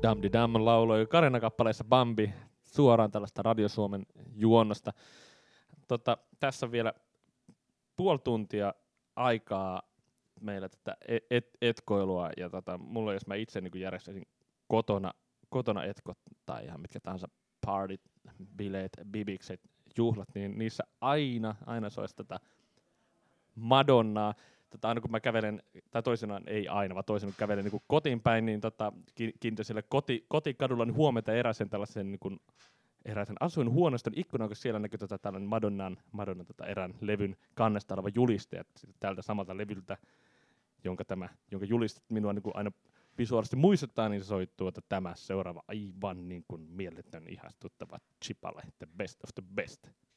Damdi Dam lauloi Karina-kappaleessa Bambi suoraan tällaista Radio Suomen juonnosta. Tässä on vielä puoli tuntia aikaa meillä tätä etkoilua, ja mulla jos mä itse niin järjestäisin kotona etkot tai ihan mitkä tahansa partit, bileet, bibikset, juhlat, niin niissä aina soisi tätä Madonnaa. Aina kun mä kävelen, tai toisinaan ei aina, vaan toisinaan kun kävelen niin kotiin päin, niin kiinnitän sille kotikadulla niin huomenta eräisen tällaisen eräisen asuinhuoneiston ikkunan, kun siellä näkyy tällainen Madonnan erään levyn kannesta oleva juliste, ja tältä samalta levyltä, jonka julistet minua niin aina visuaalisesti muistuttaa, niin se soittuu, että tämä seuraava aivan niin kuin mieletön ihastuttava Chipale, the best of the best.